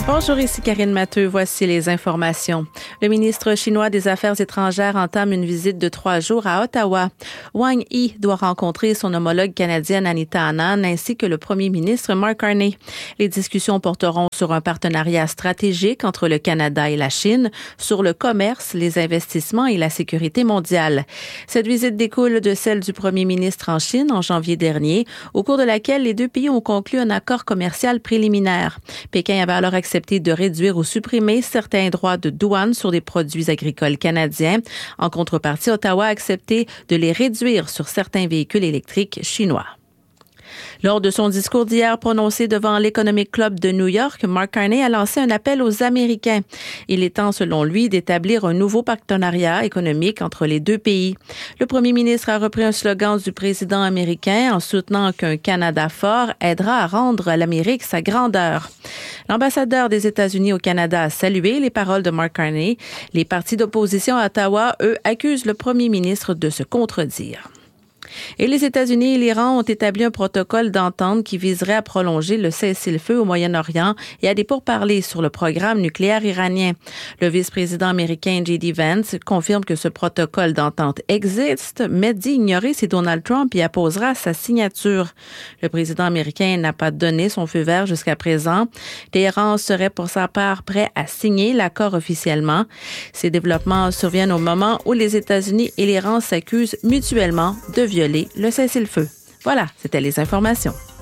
Bonjour, ici Karine Matteux. Voici les informations. Le ministre chinois des Affaires étrangères entame une visite de 3 jours à Ottawa. Wang Yi doit rencontrer son homologue canadienne Anita Anand ainsi que le premier ministre Mark Carney. Les discussions porteront sur un partenariat stratégique entre le Canada et la Chine, sur le commerce, les investissements et la sécurité mondiale. Cette visite découle de celle du premier ministre en Chine en janvier dernier, au cours de laquelle les deux pays ont conclu un accord commercial préliminaire. Pékin avait alors accepté de réduire ou supprimer certains droits de douane sur des produits agricoles canadiens. En contrepartie, Ottawa a accepté de les réduire sur certains véhicules électriques chinois. Lors de son discours d'hier prononcé devant l'Economic Club de New York, Mark Carney a lancé un appel aux Américains. Il est temps, selon lui, d'établir un nouveau partenariat économique entre les deux pays. Le premier ministre a repris un slogan du président américain en soutenant qu'un Canada fort aidera à rendre à l'Amérique sa grandeur. L'ambassadeur des États-Unis au Canada a salué les paroles de Mark Carney. Les partis d'opposition à Ottawa, eux, accusent le premier ministre de se contredire. Et les États-Unis et l'Iran ont établi un protocole d'entente qui viserait à prolonger le cessez-le-feu au Moyen-Orient et à des pourparlers sur le programme nucléaire iranien. Le vice-président américain J.D. Vance confirme que ce protocole d'entente existe, mais dit ignorer si Donald Trump y apposera sa signature. Le président américain n'a pas donné son feu vert jusqu'à présent. L'Iran serait pour sa part prêt à signer l'accord officiellement. Ces développements surviennent au moment où les États-Unis et l'Iran s'accusent mutuellement de violer le cessez-le-feu. Voilà, c'était les informations.